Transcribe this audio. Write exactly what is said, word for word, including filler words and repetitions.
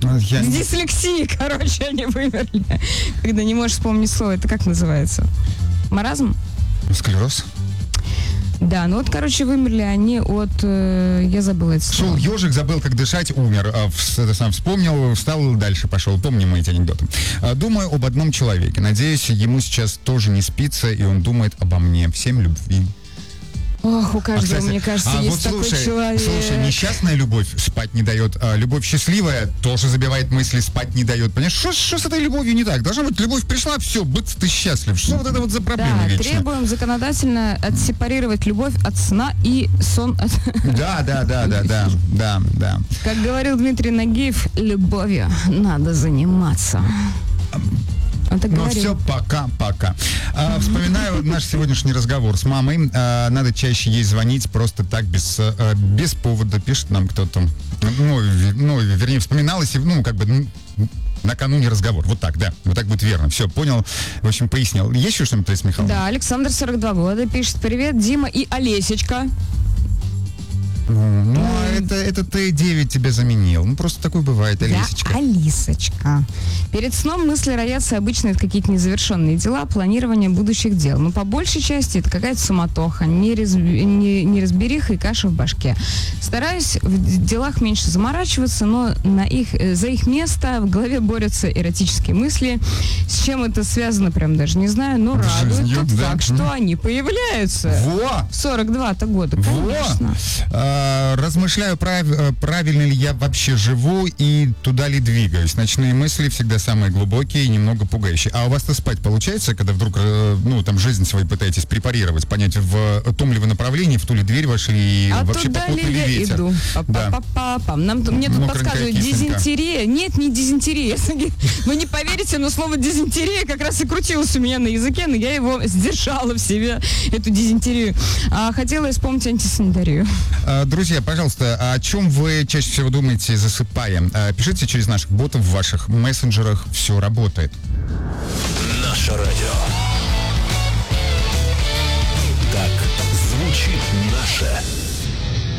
Я... С дислексией, короче, они вымерли. Когда не можешь вспомнить слово. Это как называется? Маразм? Склероз? Да, ну вот, короче, вымерли они от... Э, я забыла это слово. Шел ежик, забыл, как дышать, умер. А, в, это сам вспомнил, встал, дальше пошел. Помним мы эти анекдоты. А, думаю об одном человеке. Надеюсь, ему сейчас тоже не спится, и он думает обо мне. Всем любви. Ох, у каждого, а, кстати, мне кажется, а есть вот такой слушай, человек. Слушай, несчастная любовь спать не дает, а любовь счастливая тоже забивает мысли, спать не дает. Понимаешь, что, что с этой любовью не так? Должна быть, любовь пришла, все, быц, ты счастлив. Что вот это вот за проблема Да, вечно? требуем законодательно отсепарировать любовь от сна и сон от... Да, да, да, да, да, да, да. Как говорил Дмитрий Нагиев, любовью надо заниматься. Он так ну говорил. все, пока-пока. А, вспоминаю наш сегодняшний разговор с мамой. А, надо чаще ей звонить просто так, без, а, без повода, пишет нам кто-то. Ну, ну, вернее, вспоминалось, ну, как бы, ну, накануне разговор. Вот так, да. Вот так будет верно. Все, понял. В общем, пояснил. Есть еще что-нибудь, Таисия Михайловна? Да, Александр, сорок два года, пишет: привет, Дима и Олесечка. Ну, ну а это, это Т девять тебя заменил. Ну, просто такое бывает, Алисочка. Да, Алисочка. Перед сном мысли роятся обычно это какие-то незавершенные дела, планирование будущих дел. Но по большей части это какая-то суматоха, неразб... не... неразбериха и каша в башке. Стараюсь в делах меньше заморачиваться, но на их... за их место в голове борются эротические мысли. С чем это связано, прям даже не знаю, но радует Жизнью, тот да. факт, что они появляются. Во! В сорок два-то года, конечно. Во! Размышляю, прав, правильно ли я вообще живу и туда ли двигаюсь. Ночные мысли всегда самые глубокие и немного пугающие. А у вас-то спать получается, когда вдруг, ну, там, жизнь свою пытаетесь препарировать, понять, в том ли вы направлении, в ту ли дверь вошли, и а вообще попутный ли ветер? Иду. Да. Нам, мне тут Мокренькая подсказывают кисонька. дизентерия. Нет, не дизентерия. Вы не поверите, но слово дизентерия как раз и крутилось у меня на языке, но я его сдержала в себе, эту дизентерию. А хотела исполнить антисанитарию. Друзья, пожалуйста, о чем вы чаще всего думаете, засыпая? Пишите через наших ботов в ваших мессенджерах. Все работает.